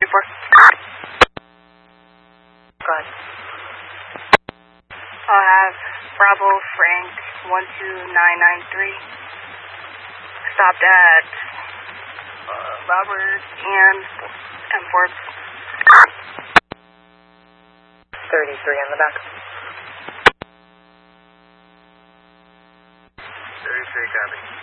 2-4. Go ahead. I'll have Bravo Frank 12993. Stopped at Robert and Forbes. 33 on the back. 33, copy.